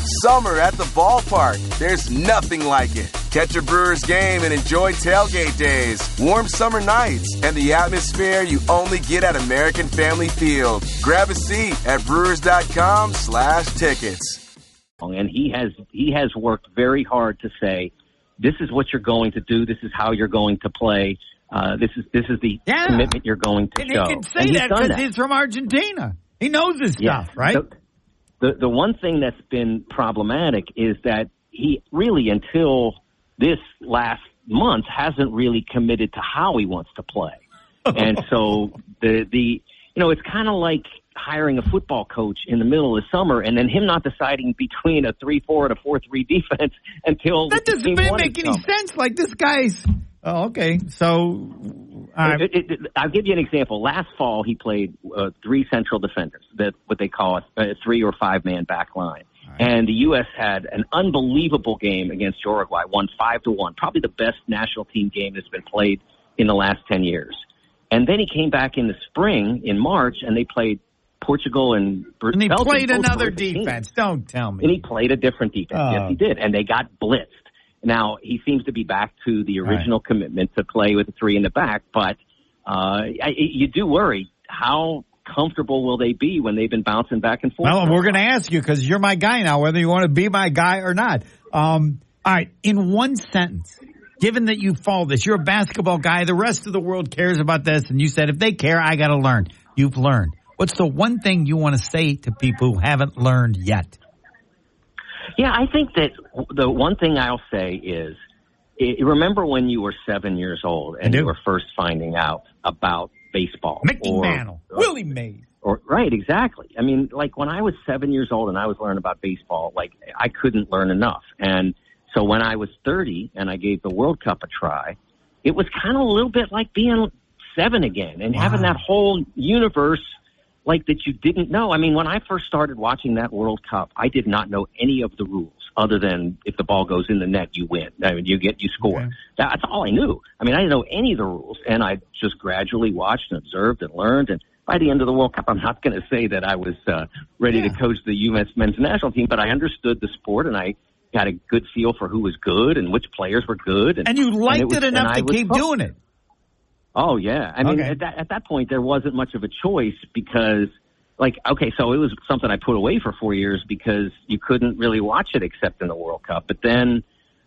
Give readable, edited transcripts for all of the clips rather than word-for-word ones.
Summer at the ballpark. There's nothing like it. Catch a Brewers game and enjoy tailgate days, warm summer nights, and the atmosphere you only get at American Family Field. Grab a seat at brewers.com/tickets. And he has worked very hard to say, this is what you're going to do. This is how you're going to play. This is the commitment you're going to show. And he can say that because he's from Argentina. He knows his stuff, right? The one thing that's been problematic is that he really, until this last month, hasn't really committed to how he wants to play. And so it's kind of like hiring a football coach in the middle of the summer and then him not deciding between a 3-4 and a 4-3 defense until that doesn't make any sense. Like this guy's. Oh, okay. So I'll give you an example. Last fall, he played 3 central defenders, what they call a 3 or 5 man back line. Right. And the U.S. had an unbelievable game against Uruguay, won 5-1, probably the best national team game that's been played in the last 10 years. And then he came back in the spring, in March, and they played Portugal and Belgium. And he played another defense. Don't tell me. And he played a different defense. Yes, he did. And they got blitzed. Now, he seems to be back to the original commitment to play with the 3 in the back, but you do worry, how comfortable will they be when they've been bouncing back and forth? Well, we're going to ask you because you're my guy now, whether you want to be my guy or not. All right, in one sentence, given that you follow this, you're a basketball guy, the rest of the world cares about this, and you said, if they care, I got to learn. You've learned. What's the one thing you want to say to people who haven't learned yet? Yeah, I think that the one thing I'll say is, remember when you were 7 years old and you were first finding out about baseball? Mickey Mantle, Willie Mays. Right, exactly. I mean, like when I was 7 years old and I was learning about baseball, like I couldn't learn enough. And so when I was 30 and I gave the World Cup a try, it was kind of a little bit like being 7 again and having that whole universe like that you didn't know. I mean, when I first started watching that World Cup, I did not know any of the rules other than if the ball goes in the net, you win. I mean, you score. Okay. That's all I knew. I mean, I didn't know any of the rules, and I just gradually watched and observed and learned. And by the end of the World Cup, I'm not going to say that I was ready to coach the U.S. men's national team, but I understood the sport, and I got a good feel for who was good and which players were good. And you liked it enough to keep doing it. Oh, yeah. I mean, at that point, there wasn't much of a choice because, so it was something I put away for 4 years because you couldn't really watch it except in the World Cup. But then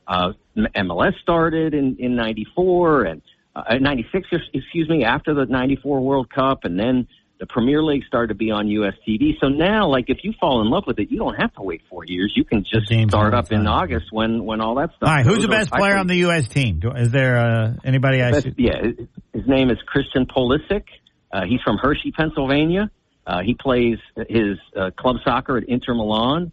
MLS started in 94 and 96, after the 94 World Cup, and then the Premier League started to be on U.S. TV. So now, if you fall in love with it, you don't have to wait 4 years. You can just start up in August when all that stuff. All right, who's the best player on the U.S. team? Is there anybody I should? Yeah, his name is Christian Pulisic. He's from Hershey, Pennsylvania. He plays his club soccer at Inter Milan.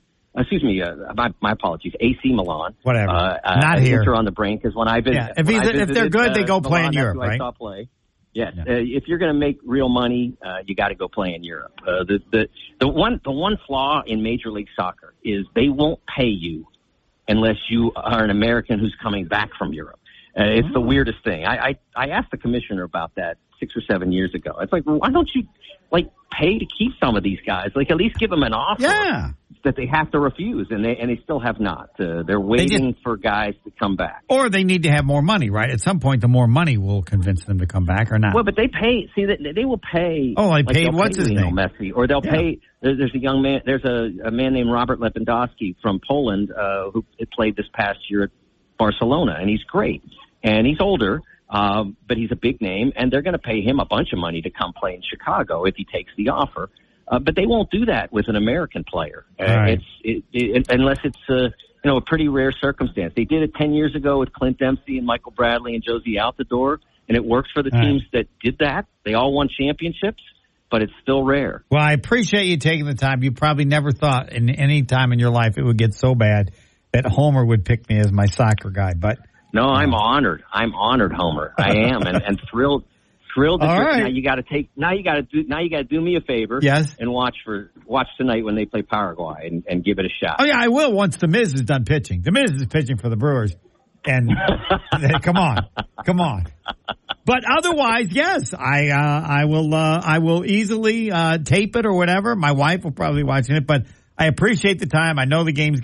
My apologies, AC Milan. Whatever. Not here. Inter on the brink is when I visit. Yeah, if they're good, they go play in Europe, right? I saw play. Yes, if you're going to make real money, you got to go play in Europe. The one flaw in Major League Soccer is they won't pay you unless you are an American who's coming back from Europe. It's the weirdest thing. I asked the commissioner about that 6 or 7 years ago. It's like, why don't you pay to keep some of these guys? At least give them an offer that they have to refuse, and they still have not. They're waiting for guys to come back. Or they need to have more money, right? At some point, the more money will convince them to come back or not. Well, but they pay. See, they will pay. Oh, they paid what's his name? Messi, or they'll pay. There's a young man. There's a man named Robert Lewandowski from Poland who played this past year at Barcelona, and he's great. And he's older, but he's a big name, and they're going to pay him a bunch of money to come play in Chicago if he takes the offer. But they won't do that with an American player. Right. Unless it's a pretty rare circumstance. They did it 10 years ago with Clint Dempsey and Michael Bradley and Josie Altidore, and it works for the teams that did that. They all won championships, but it's still rare. Well, I appreciate you taking the time. You probably never thought in any time in your life it would get so bad that Homer would pick me as my soccer guy, but... No, I'm honored. I'm honored, Homer. I am, and thrilled. That right. Now you got to do me a favor. Yes. And watch tonight when they play Paraguay and give it a shot. Oh yeah, I will once the Miz is done pitching. The Miz is pitching for the Brewers, and come on. But otherwise, yes, I will easily tape it or whatever. My wife will probably be watching it, but I appreciate the time. I know the game's